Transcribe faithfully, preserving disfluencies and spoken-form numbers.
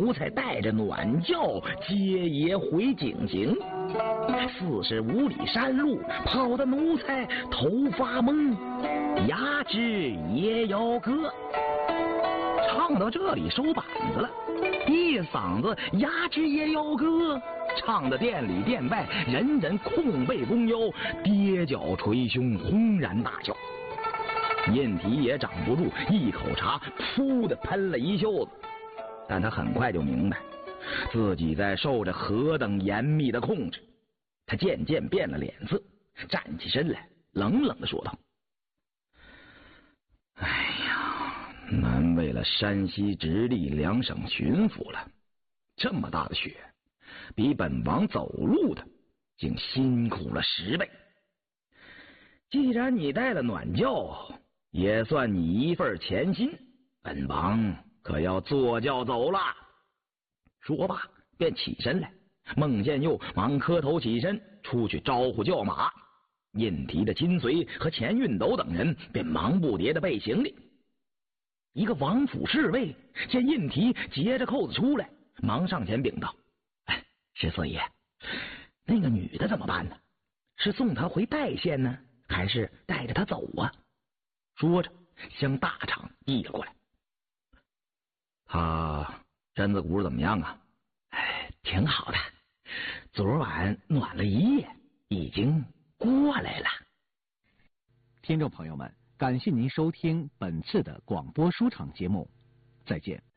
奴才带着暖轿接爷回井陉。四十五里山路，跑得奴才头发懵，牙支也要割。唱到这里收板子了，一嗓子牙支也要割，唱的店里店外人人空背弓腰，跌脚捶胸，轰然大笑。印提也掌不住，一口茶噗的喷了一袖子。但他很快就明白自己在受着何等严密的控制，他渐渐变了脸色，站起身来，冷冷地说道：哎呀，难为了山西直隶两省巡抚了，这么大的雪，比本王走路的竟辛苦了十倍。既然你带了暖轿，也算你一份钱心，本王可要坐轿走了。说罢便起身来，孟宪佑忙磕头起身出去招呼轿马，印提的亲随和钱运斗等人便忙不迭的备行李。一个王府侍卫见印提结着扣子出来，忙上前禀道：哎，十四爷，那个女的怎么办呢？是送她回代县呢，还是带着她走啊？说着向大厂递了过来。他身子骨怎么样啊？哎，挺好的，昨晚暖了一夜，已经过来了。 听众朋友们，感谢您收听本次的广播书场节目，再见。